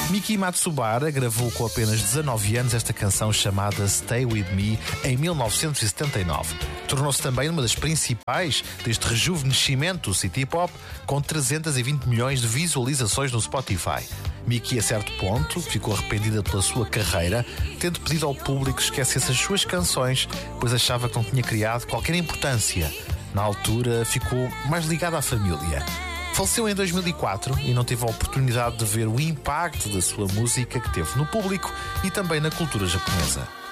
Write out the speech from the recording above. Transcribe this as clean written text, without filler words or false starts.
Miki Matsubara gravou com apenas 19 anos esta canção chamada Stay With Me em 1979. Tornou-se também uma das principais deste rejuvenescimento city pop, com 320 milhões de visualizações no Spotify. Miki, a certo ponto, ficou arrependida pela sua carreira, tendo pedido ao público que esquecesse as suas canções, pois achava que não tinha criado qualquer importância. Na altura, ficou mais ligada à família. Faleceu em 2004 e não teve a oportunidade de ver o impacto da sua música que teve no público e também na cultura japonesa.